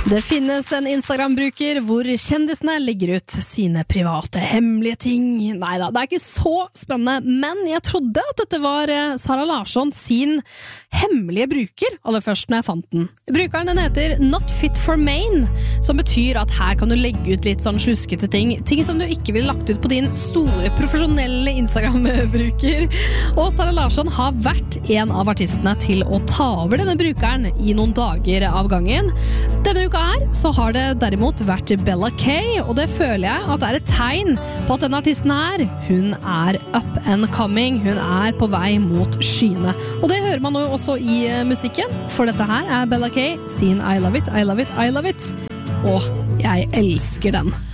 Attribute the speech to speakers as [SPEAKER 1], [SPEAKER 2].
[SPEAKER 1] Det finnes en Instagram-bruker hvor kjendisene legger ut sine private, hemmelige ting. Neida, det ikke så spennende, men jeg trodde at dette var Sara Larsson sin hemmelige bruker, aller først når jeg fant den. Brukeren den heter Not Fit for Main, som betyr at her kan du legge ut litt sånn sluskete ting som du ikke ville lagt ut på din store, profesjonelle Instagram-bruker. Og Sara Larsson har vært en av artistene til å ta over denne brukeren i noen dager av gangen. Denne uka så har det derimot vært Bella K, og det føler jeg at et tegn på at denne artisten her, hun up and coming, hun på vei mot skyene. Og det hører man jo også i musikken, for dette her Bella K sin I Love It, I Love It, I Love It. Og jeg elsker den.